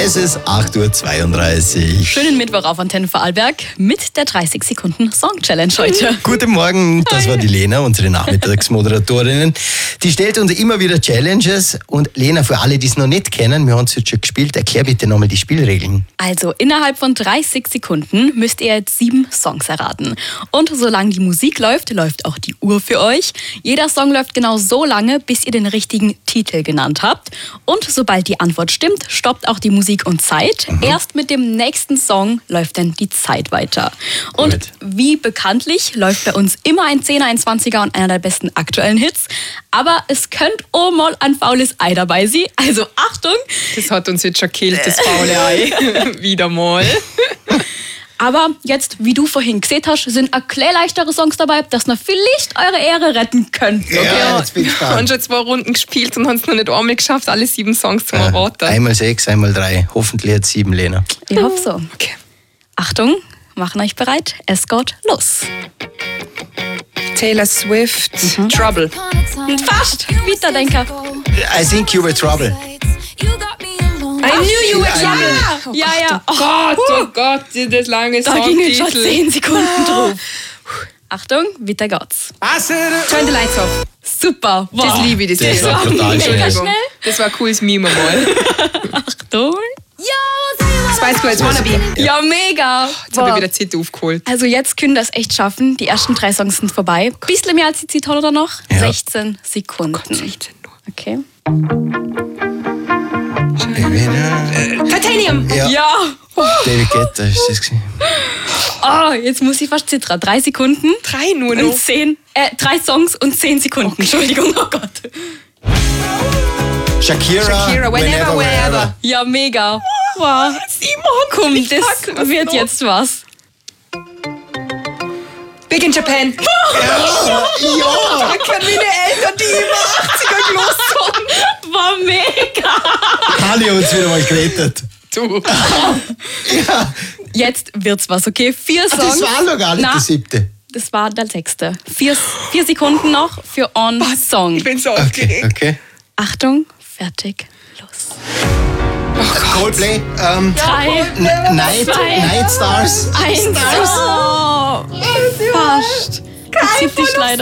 Es ist 8.32 Uhr. Schönen Mittwoch auf Antenne Vorarlberg mit der 30 Sekunden Song Challenge heute. Guten Morgen, das war die Lena, unsere Nachmittagsmoderatorinnen. Die stellt uns immer wieder Challenges. Und Lena, für alle, die es noch nicht kennen, wir haben es jetzt schon gespielt, erklär bitte nochmal die Spielregeln. Also innerhalb von 30 Sekunden müsst ihr jetzt 7 Songs erraten. Und solange die Musik läuft, läuft auch die Uhr für euch. Jeder Song läuft genau so lange, bis ihr den richtigen Titel genannt habt. Und sobald die Antwort stimmt, stoppt auch die Musik und Zeit. Erst mit dem nächsten Song läuft dann die Zeit weiter. Und Gut. wie bekanntlich läuft bei uns immer ein 10er, ein 20er und einer der besten aktuellen Hits. Aber es könnte auch mal ein faules Ei dabei sein. Also Achtung! Das hat uns jetzt schon gekillt, das faule Ei. Wieder mal. Aber jetzt, wie du vorhin gesehen hast, sind auch leichtere Songs dabei, dass ihr vielleicht eure Ehre retten könnt. Ja, jetzt bin ich Wir haben gespannt. schon 2 Runden gespielt und haben es noch nicht einmal geschafft, alle 7 Songs zu erraten. Einmal 6, einmal 3. Hoffentlich jetzt 7, Lena. Ich hoffe so. Okay. Achtung, machen euch bereit. Es geht los. Taylor Swift, Trouble. Fast. Weiterdenker. I think you were trouble. I knew you were trouble. Ja. Oh Gott, das lange Da gingen schon Songtitel. 10 Sekunden drauf. Achtung, weiter geht's. Turn the lights off. Super. Wow. Das liebe ich, das Das Lied. war total Entschuldigung. schnell. Das war ein cooles Meme mal. Achtung. Spice Girls Wannabe. Ja, mega. Jetzt habe ich wieder Zeit aufgeholt. Also jetzt können das echt schaffen. Die ersten 3 Songs sind vorbei. Bisschen mehr als die Zeit oder noch? Ja. 16 Sekunden. 16 nur. Okay. Titanium. Ja, Ja. David Guetta ist das gewesen. Oh, jetzt muss ich fast zittern. 3 Sekunden. 3 nur Und noch. 3 Songs und 10 Sekunden. Entschuldigung, oh Gott. Shakira, Whenever, Wherever. Ja, mega. Wow. Simon, Komm, ich das pack was wird noch. jetzt was. Big in Japan. Ja! Da können meine Eltern die über 80er los War mega. Harley hat uns wieder mal gerettet. Du. Jetzt wird's was, okay? 4 Songs. Das war noch gar nicht Na, die 7. Das war der 6. 4 Sekunden noch für einen Song. Ich bin so Okay, aufgeregt. okay. Achtung, fertig, los. Coldplay, 3, Night 2, Stars. 1. Oh, fast. Jetzt zieht dich leider.